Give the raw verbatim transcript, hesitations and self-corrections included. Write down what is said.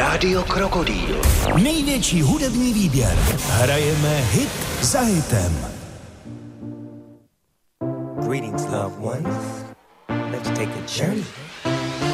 Rádio Krokodýl. Největší hudební výběr. Hrajeme hit za hitem. Greetings, loved ones. Let's take a journey